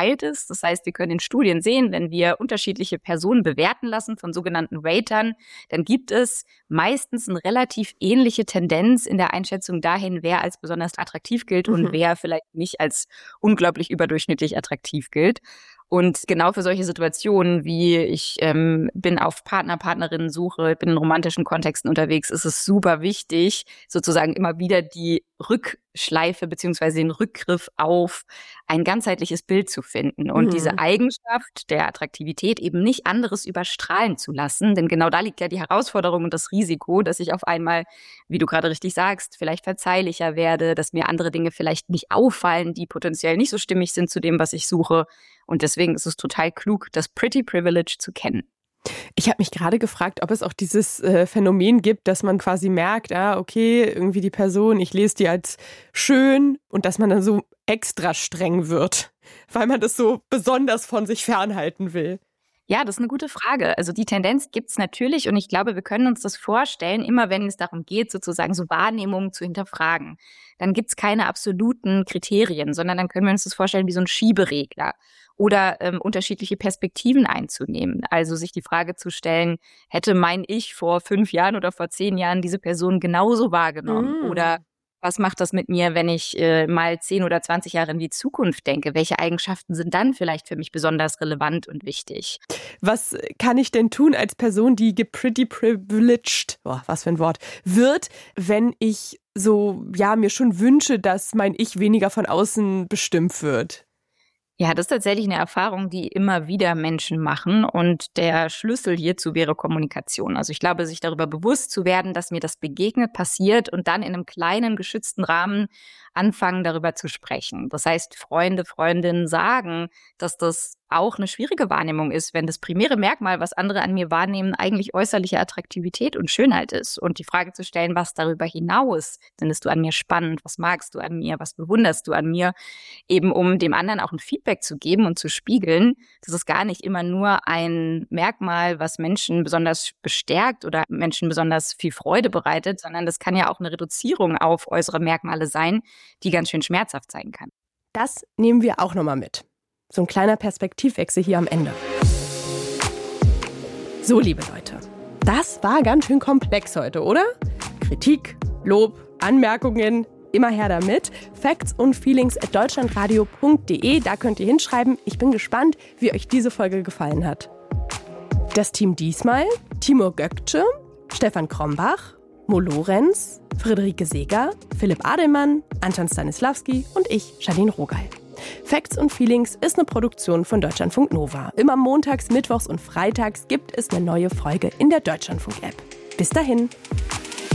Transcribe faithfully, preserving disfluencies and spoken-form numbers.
verteilt ist. Das heißt, wir können in Studien sehen, wenn wir unterschiedliche Personen bewerten lassen von sogenannten Ratern, dann gibt es meistens eine relativ ähnliche Tendenz in der Einschätzung dahin, wer als besonders attraktiv gilt mhm. und wer vielleicht nicht als unglaublich überdurchschnittlich attraktiv gilt. Und genau für solche Situationen, wie ich ähm, bin auf Partner, Partnerinnen-Suche, bin in romantischen Kontexten unterwegs, ist es super wichtig, sozusagen immer wieder die Rückschleife beziehungsweise den Rückgriff auf ein ganzheitliches Bild zu finden und mhm. diese Eigenschaft der Attraktivität eben nicht anderes überstrahlen zu lassen. Denn genau da liegt ja die Herausforderung und das Risiko, dass ich auf einmal, wie du gerade richtig sagst, vielleicht verzeihlicher werde, dass mir andere Dinge vielleicht nicht auffallen, die potenziell nicht so stimmig sind zu dem, was ich suche. Und deswegen ist es total klug, das Pretty Privilege zu kennen. Ich habe mich gerade gefragt, ob es auch dieses äh, Phänomen gibt, dass man quasi merkt, ah, okay, irgendwie die Person, ich lese die als schön und dass man dann so extra streng wird, weil man das so besonders von sich fernhalten will. Ja, das ist eine gute Frage. Also die Tendenz gibt's natürlich und ich glaube, wir können uns das vorstellen, immer wenn es darum geht, sozusagen so Wahrnehmungen zu hinterfragen. Dann gibt's keine absoluten Kriterien, sondern dann können wir uns das vorstellen wie so ein Schieberegler oder ähm, unterschiedliche Perspektiven einzunehmen. Also sich die Frage zu stellen, hätte mein Ich vor fünf Jahren oder vor zehn Jahren diese Person genauso wahrgenommen? Mm. Oder was macht das mit mir, wenn ich äh, mal zehn oder zwanzig Jahre in die Zukunft denke? Welche Eigenschaften sind dann vielleicht für mich besonders relevant und wichtig? Was kann ich denn tun als Person, die pretty privileged, oh, was für ein Wort, wird, wenn ich so, ja, mir schon wünsche, dass mein Ich weniger von außen bestimmt wird? Ja, das ist tatsächlich eine Erfahrung, die immer wieder Menschen machen und der Schlüssel hierzu wäre Kommunikation. Also ich glaube, sich darüber bewusst zu werden, dass mir das begegnet, passiert und dann in einem kleinen, geschützten Rahmen anfangen, darüber zu sprechen. Das heißt, Freunde, Freundinnen sagen, dass das auch eine schwierige Wahrnehmung ist, wenn das primäre Merkmal, was andere an mir wahrnehmen, eigentlich äußerliche Attraktivität und Schönheit ist. Und die Frage zu stellen, was darüber hinaus findest du an mir spannend, was magst du an mir, was bewunderst du an mir, eben um dem anderen auch ein Feedback zu geben und zu spiegeln. Das ist gar nicht immer nur ein Merkmal, was Menschen besonders bestärkt oder Menschen besonders viel Freude bereitet, sondern das kann ja auch eine Reduzierung auf äußere Merkmale sein, die ganz schön schmerzhaft sein kann. Das nehmen wir auch nochmal mit. So ein kleiner Perspektivwechsel hier am Ende. So, liebe Leute, das war ganz schön komplex heute, oder? Kritik, Lob, Anmerkungen, immer her damit. Facts und Feelings at deutschlandradio punkt de, da könnt ihr hinschreiben. Ich bin gespannt, wie euch diese Folge gefallen hat. Das Team diesmal: Timur Gökçe, Stefan Krombach, Mo Lorenz, Friederike Seeger, Philipp Adelmann, Anton Stanislawski und ich, Charlene Rogal. Facts und Feelings ist eine Produktion von Deutschlandfunk Nova. Immer montags, mittwochs und freitags gibt es eine neue Folge in der Deutschlandfunk-App. Bis dahin.